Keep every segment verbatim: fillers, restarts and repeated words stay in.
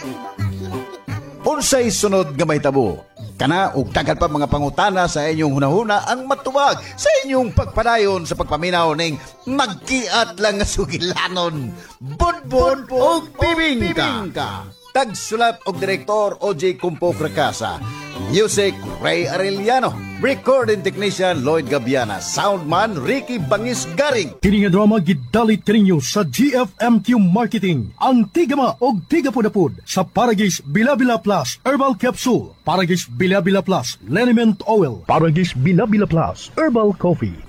Unsay sunod nga mahitabo? Kana ug daghan pa mga pangutana sa inyong hunahuna ang matubag sa inyong pagpadayon sa pagpaminaw ning magkiat lang nga sugilanon. Budbud ug bibingka. Tagsulat og direktor O J Kumpo Cracasa. Music Ray Arellano. Recording technician Lloyd Gabiana. Soundman Ricky Bangis Garing. Kini nga drama gidalit kaninyo sa G F M Q Marketing. Ang tigama og tigapudapud sa Paragis Bilabila Plus Herbal Capsule, Paragis Bilabila Plus Liniment Oil, Paragis Bilabila Plus Herbal Coffee.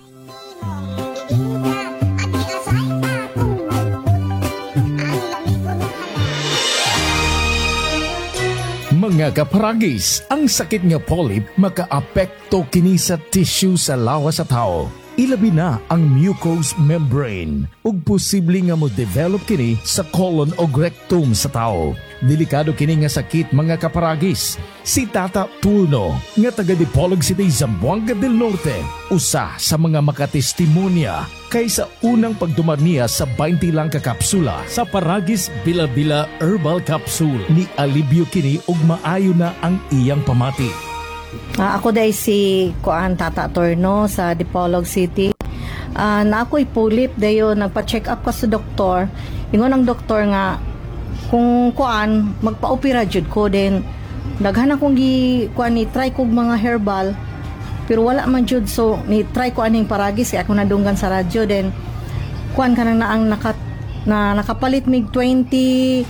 Mga kaparagis, ang sakit nga polyp makaapekto kini sa tissue sa lawas sa tao. Ilabi na ang mucous membrane ug posible nga mo-develop kini sa colon o rectum sa tao. Delikado kini nga sakit mga kaparagis. Si Tata Turno nga taga Dipolog City, Zamboanga del Norte, usa sa mga makatestimonya kaysa unang pagdumar niya sa twenty lang ka kapsula sa Paragis Bila-Bila Herbal Capsule. Ni alibyo kini ug maayo na ang iyang pamati. Uh, ako dahil si Kuan Tata Torno sa Dipolog City. Uh, na ako'y pulip dayo nagpa-check up ka sa doktor. Ingon ang doktor nga kung kuan magpa-opera jud ko din. Daghan akong gi kuan ni try kog mga herbal pero wala man jud, so ni try ko aning Paragis kaya ako nadunggan sa radyo din. Kuan kanang na ang nakat na nakapalit mig twenty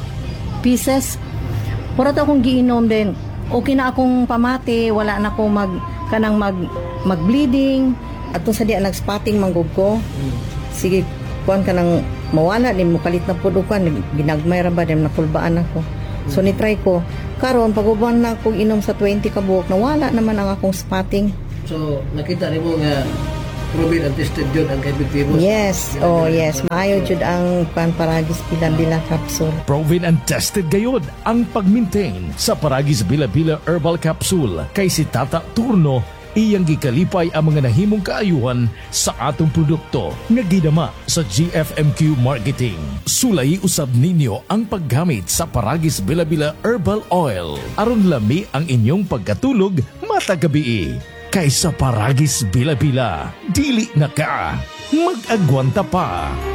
pieces. Puro ta akong giinom din. Okay na akong pamati, wala na akong mag kanang mag mag-bleeding at sa diya nag-spotting manggug ko. Sige, kuan kanang mawala din mo kalit na pud ukan ginagmay ra ba dem napulbaan ako. So ni try ko karon paguban na akong inom sa twenty ka buok nawala naman ang akong spotting. So nakita nimo nga proven and tested yun ang epektibo. Yes, oh yes, maayo jud ang kuan Paragis Bila-Bila Capsule. Proven and tested gayod ang pag-maintain sa Paragis Bila-Bila Herbal Capsule kay si Tata Turno. Iyang gikalipay ang mga nahimong kaayuhan sa atong produkto nga gidama sa G F M Q Marketing. Sulay usab ninyo ang paggamit sa Paragis Bila-Bila Herbal Oil aron lami ang inyong pagkatulog matag gabi. Kaysa Paragis Bila-Bila, dili na ka mag-agwanta pa.